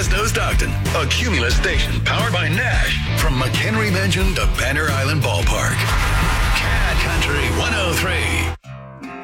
Fresno Stockton, a Cumulus station powered by Nash from McHenry Mansion to Banner Island Ballpark.